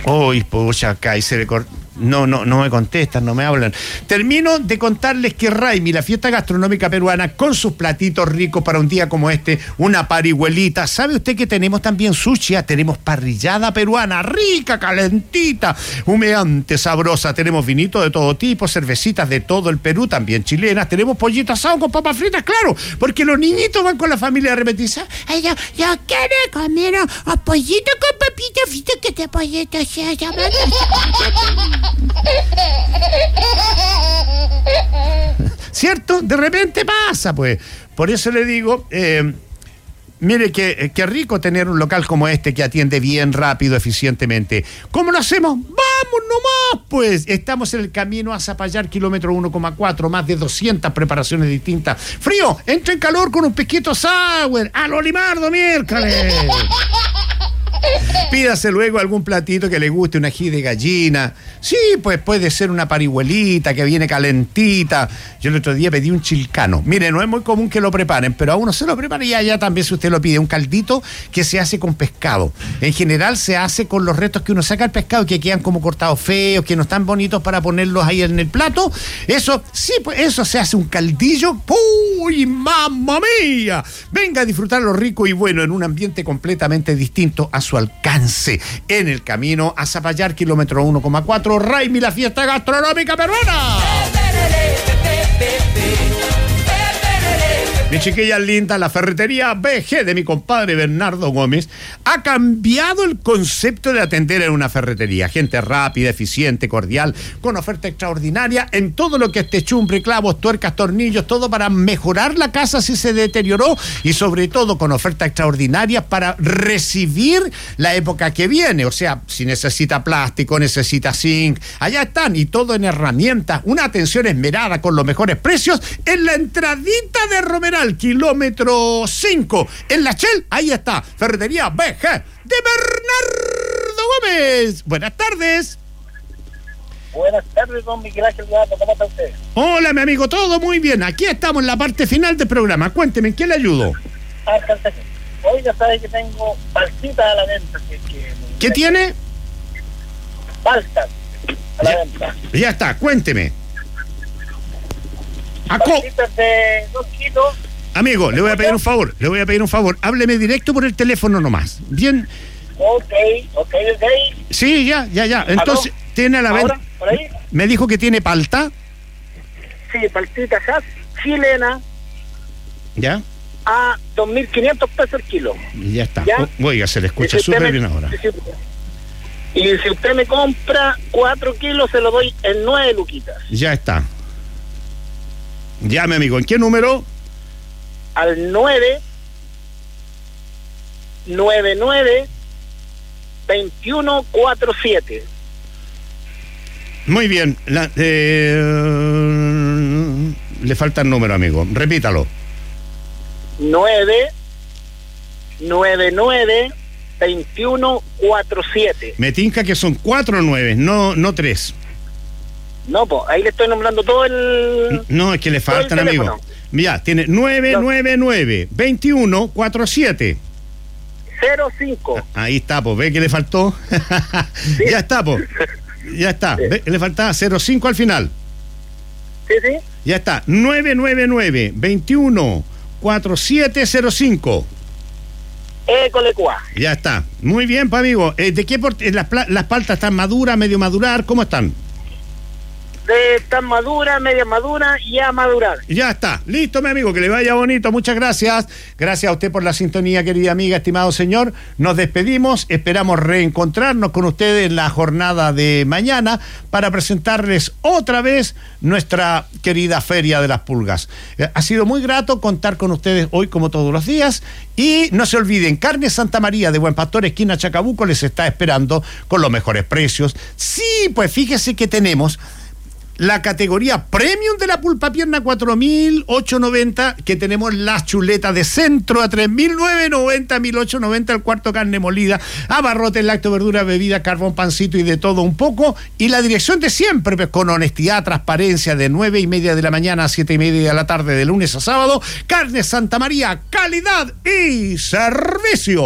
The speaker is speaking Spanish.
Uy, pucha, acá y se le no me contestan, no me hablan. Termino de contarles que Raimi, la fiesta gastronómica peruana, con sus platitos ricos para un día como este, una parihuelita. ¿Sabe usted que tenemos también sushi? Tenemos parrillada peruana, rica, calentita, humeante, sabrosa. Tenemos vinito de todo tipo, cervecitas de todo el Perú, también chilenas. Tenemos pollito asado con papas fritas, claro, porque los niñitos van con la familia de repetición. Ay, yo quiero comer un pollito con papitas fritas, que este pollito sea llamado. ¿Cierto? De repente pasa, pues. Por eso le digo, mire qué rico tener un local como este que atiende bien, rápido, eficientemente. ¿Cómo lo hacemos? ¡Vamos nomás, pues! Estamos en el camino a Zapallar, kilómetro 1,4, más de 200 preparaciones distintas. Frío, entra en calor con un pesquito sour, a lo Limardo, miércoles. Pídase luego algún platito que le guste, un ají de gallina. Sí, pues puede ser una parihuelita que viene calentita. Yo el otro día pedí un chilcano. Mire, no es muy común que lo preparen, pero a uno se lo prepara y allá también, si usted lo pide, un caldito que se hace con pescado. En general se hace con los restos que uno saca del pescado, que quedan como cortados feos, que no están bonitos para ponerlos ahí en el plato. Eso, sí, pues eso se hace un caldillo. ¡Uy, mamma mía! Venga a disfrutar lo rico y bueno en un ambiente completamente distinto a su alcance, en el camino a Zapallar, kilómetro 1,4, Raimi, la fiesta gastronómica peruana. Mi chiquilla linda, la ferretería BG de mi compadre Bernardo Gómez ha cambiado el concepto de atender en una ferretería. Gente rápida, eficiente, cordial, con oferta extraordinaria en todo lo que es techumbre, clavos, tuercas, tornillos, todo para mejorar la casa si se deterioró y sobre todo con oferta extraordinaria para recibir la época que viene. O sea, si necesita plástico, necesita zinc, allá están, y todo en herramientas, una atención esmerada con los mejores precios en la entradita de Romeral, kilómetro 5, en La Chel. Ahí está, ferretería BG de Bernardo Gómez. Buenas tardes. Buenas tardes, don Miguel Ángel Gato, ¿cómo está usted? Hola, mi amigo, todo muy bien. Aquí estamos en la parte final del programa. Cuénteme, ¿en qué le ayudo? Oiga, sabe que tengo paltitas a la venta. ¿Qué tiene? Paltas a la venta. Ya está, cuénteme. Paltitas de 2 kilos. Amigo, le voy a pedir un favor. Hábleme directo por el teléfono nomás. Bien. Ok. Sí, ya. Entonces, ¿tiene a la venta? ¿Por ahí? Me dijo que tiene palta. Sí, paltita chilena. ¿Ya? A 2.500 pesos el kilo. Ya está. ¿Ya? Oiga, se le escucha súper bien ahora. Y si usted me compra 4 kilos, se lo doy en 9 luquitas. Ya está. Ya, mi amigo, ¿en qué número? Al 999-2147. Muy bien. Le falta el número, amigo. Repítalo. 999-2147. Me tinca que son 4 9, no 3. No, pues ahí le estoy nombrando todo el... No, es que le faltan, amigo. Ya, tiene 999-2147. 05. Ahí está, pues, ¿ve que le faltó? ¿Sí? Ya está, pues. Ya está. Sí. ¿Ve? Le faltaba 05 al final. Sí. Ya está. 999-214705. Écolecua. Ya está. Muy bien, pues, amigo. ¿De qué las paltas están maduras, medio madurar? ¿Cómo están? Están maduras, media madura y a madurar. Ya está, listo, mi amigo, que le vaya bonito, muchas gracias. Gracias a usted por la sintonía, querida amiga, estimado señor. Nos despedimos, esperamos reencontrarnos con ustedes en la jornada de mañana para presentarles otra vez nuestra querida Feria de las Pulgas. Ha sido muy grato contar con ustedes hoy como todos los días y no se olviden, Carne Santa María de Buen Pastor, esquina Chacabuco, les está esperando con los mejores precios. Sí, pues fíjese que tenemos la categoría premium de la pulpa pierna 4.890, que tenemos las chuletas de centro a 3.990, 1.890 el cuarto carne molida, abarrotes, lácteo, verdura, bebida, carbón, pancito y de todo un poco. Y la dirección de siempre, pues con honestidad, transparencia, de 9:30 de la mañana a 7:30 de la tarde, de lunes a sábado. Carne Santa María, calidad y servicio.